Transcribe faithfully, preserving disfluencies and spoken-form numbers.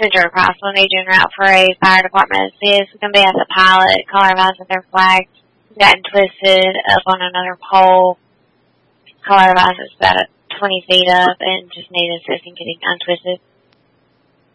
Central Crossland agent route for a fire department assist. We're going to be at the pilot. Color advised that their flags gotten twisted up on another pole. Color advised it's about twenty feet up and just need assist in getting untwisted.